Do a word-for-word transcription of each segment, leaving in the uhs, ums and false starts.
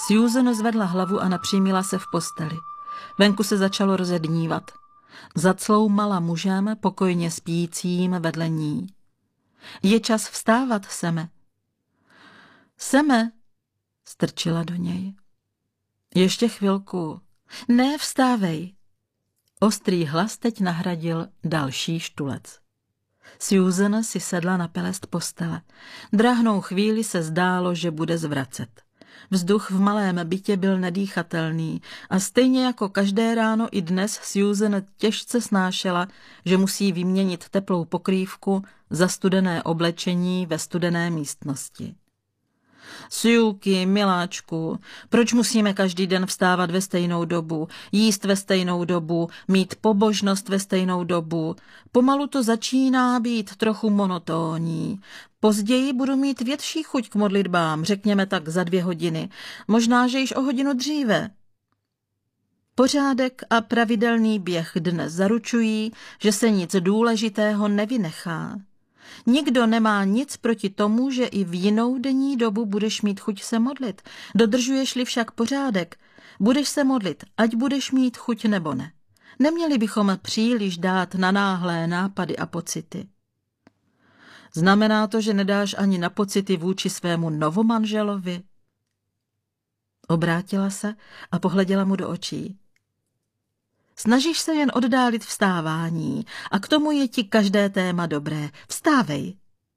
Susan zvedla hlavu a napřímila se v posteli. Venku se začalo rozednívat. Zacloumala mužem, pokojně spícím vedle ní. Je čas vstávat, Seme. Seme, strčila do něj. Ještě chvilku. Ne, vstávej. Ostrý hlas teď nahradil další štulec. Susan si sedla na pelest postele. Drahnou chvíli se zdálo, že bude zvracet. Vzduch v malém bytě byl nedýchatelný a stejně jako každé ráno i dnes Susan těžce snášela, že musí vyměnit teplou pokrývku za studené oblečení ve studené místnosti. Suky, miláčku, proč musíme každý den vstávat ve stejnou dobu, jíst ve stejnou dobu, mít pobožnost ve stejnou dobu? Pomalu to začíná být trochu monotónní. Později budu mít větší chuť k modlitbám, řekněme tak za dvě hodiny, možná, že již o hodinu dříve. Pořádek a pravidelný běh dnes zaručují, že se nic důležitého nevynechá. Nikdo nemá nic proti tomu, že i v jinou denní dobu budeš mít chuť se modlit. Dodržuješ-li však pořádek, budeš se modlit, ať budeš mít chuť nebo ne. Neměli bychom příliš dát na náhlé nápady a pocity. Znamená to, že nedáš ani na pocity vůči svému novomanželovi? Obrátila se a pohleděla mu do očí. Snažíš se jen oddálit vstávání a k tomu je ti každé téma dobré. Vstávej.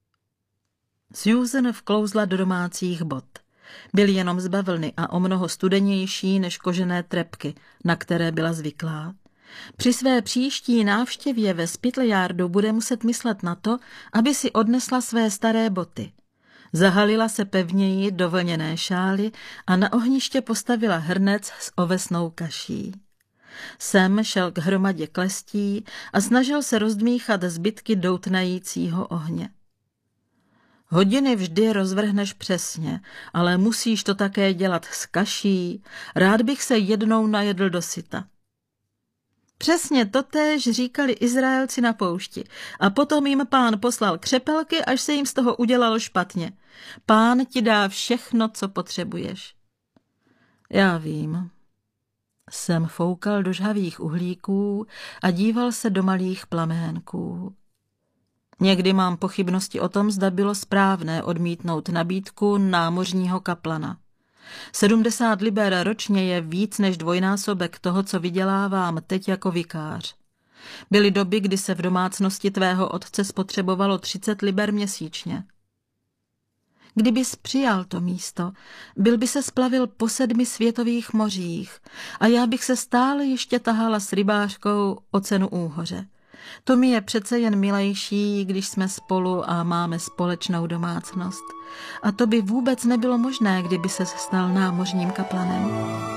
Susan vklouzla do domácích bot. Byly jenom z bavlny a o mnoho studenější než kožené trepky, na které byla zvyklá. Při své příští návštěvě ve Spitlejardu bude muset myslet na to, aby si odnesla své staré boty. Zahalila se pevněji do vlněné šály a na ohniště postavila hrnec s ovesnou kaší. Sam šel k hromadě klestí a snažil se rozdmíchat zbytky doutnajícího ohně. Hodiny vždy rozvrhneš přesně, ale musíš to také dělat s kaší. Rád bych se jednou najedl dosyta. Přesně totéž říkali Izraelci na poušti a potom jim Pán poslal křepelky, až se jim z toho udělalo špatně. Pán ti dá všechno, co potřebuješ. Já vím. Sam foukal do žhavých uhlíků a díval se do malých plaménků. Někdy mám pochybnosti o tom, zda bylo správné odmítnout nabídku námořního kaplana. sedmdesát liber ročně je víc než dvojnásobek toho, co vydělávám teď jako vikář. Byly doby, kdy se v domácnosti tvého otce spotřebovalo třicet liber měsíčně. Kdybys přijal to místo, byl by se splavil po sedmi světových mořích a já bych se stále ještě tahala s rybářkou o cenu úhoře. To mi je přece jen milejší, když jsme spolu a máme společnou domácnost. A to by vůbec nebylo možné, kdyby se stal námořním kaplanem.